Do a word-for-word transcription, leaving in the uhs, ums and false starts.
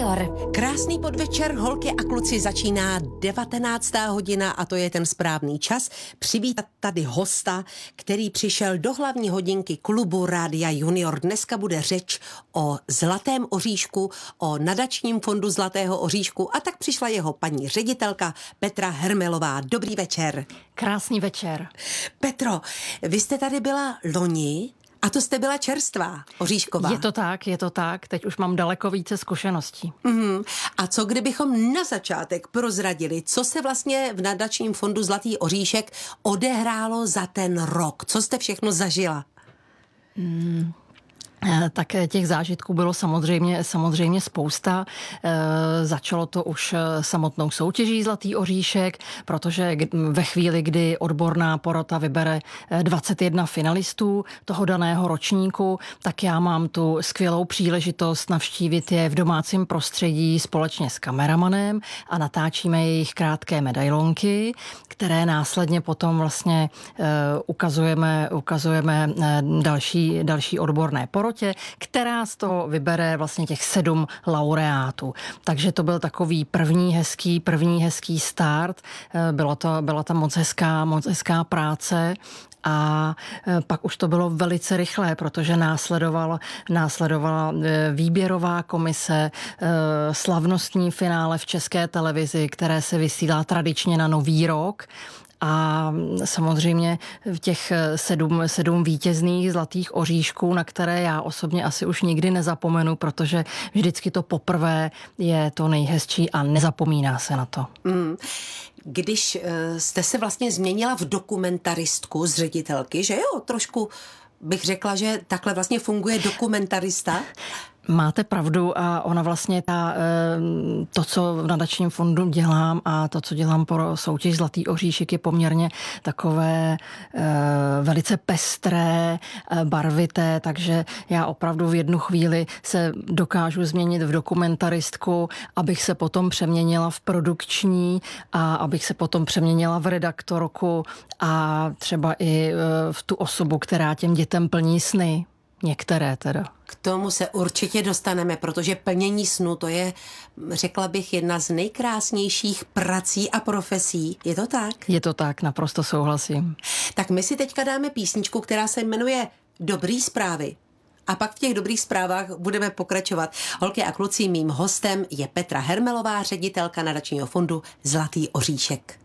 Junior. Krásný podvečer, holky a kluci, začíná devatenáctá hodina a to je ten správný čas přivítat tady hosta, který přišel do hlavní hodinky klubu Rádia Junior. Dneska bude řeč o Zlatém oříšku, o nadačním fondu Zlatého oříšku a tak přišla jeho paní ředitelka Petra Hermelová. Dobrý večer. Krásný večer. Petro, vy jste tady byla loni, a to jste byla čerstvá, oříšková. Je to tak, je to tak. Teď už mám daleko více zkušeností. Mm. A co kdybychom na začátek prozradili, co se vlastně v nadačním fondu Zlatý oříšek odehrálo za ten rok? Co jste všechno zažila? Mm. Tak těch zážitků bylo samozřejmě, samozřejmě spousta. E, začalo to už samotnou soutěží Zlatý oříšek, protože ve chvíli, kdy odborná porota vybere dvacet jedna finalistů toho daného ročníku, tak já mám tu skvělou příležitost navštívit je v domácím prostředí společně s kameramanem a natáčíme jejich krátké medailonky, které následně potom vlastně e, ukazujeme, ukazujeme další, další odborné porotě, která z toho vybere vlastně těch sedm laureátů. Takže to byl takový první hezký, první hezký start. Bylo to, byla tam moc hezká, moc hezká práce. A pak už to bylo velice rychlé, protože následoval, následovala výběrová komise, slavnostní finále v České televizi, které se vysílá tradičně na Nový rok. A samozřejmě těch sedm, sedm vítězných zlatých oříšků, na které já osobně asi už nikdy nezapomenu, protože vždycky to poprvé je to nejhezčí a nezapomíná se na to. Mm. Když jste se vlastně změnila v dokumentaristku z ředitelky, že jo, trošku bych řekla, že takhle vlastně funguje dokumentarista. Máte pravdu a ona vlastně ta, to, co v nadačním fondu dělám a to, co dělám pro soutěž Zlatý oříšek, je poměrně takové velice pestré, barvité, takže já opravdu v jednu chvíli se dokážu změnit v dokumentaristku, abych se potom přeměnila v produkční a abych se potom přeměnila v redaktorku a třeba i v tu osobu, která těm dětem plní sny. Některé teda. K tomu se určitě dostaneme, protože plnění snu, to je, řekla bych, jedna z nejkrásnějších prací a profesí. Je to tak? Je to tak, naprosto souhlasím. Tak my si teďka dáme písničku, která se jmenuje Dobrý zprávy. A pak v těch dobrých zprávách budeme pokračovat. Holky a kluci, mým hostem je Petra Hermelová, ředitelka nadačního fondu Zlatý oříšek.